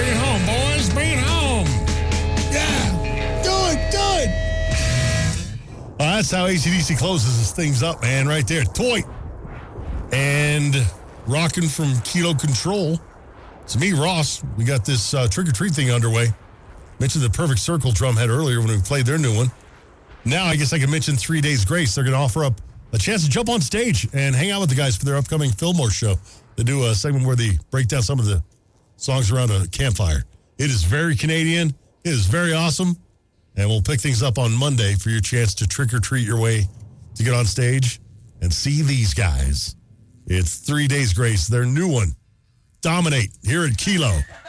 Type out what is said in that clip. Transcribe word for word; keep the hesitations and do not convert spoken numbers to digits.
Bring it home, boys. Bring it home. Yeah. Do it. Do it. Well, that's how A C D C closes his things up, man, right there. Toy. And rocking from Kilo Control. It's me, Ross. We got this uh, trick-or-treat thing underway. Mentioned the Perfect Circle Drumhead earlier when we played their new one. Now I guess I can mention Three Days Grace. They're going to offer up a chance to jump on stage and hang out with the guys for their upcoming Fillmore show. They do a segment where they break down some of the songs around a campfire. It is very Canadian. It is very awesome. And we'll pick things up on Monday for your chance to trick-or-treat your way to get on stage and see these guys. It's Three Days Grace, their new one. Dominate here at Kilo.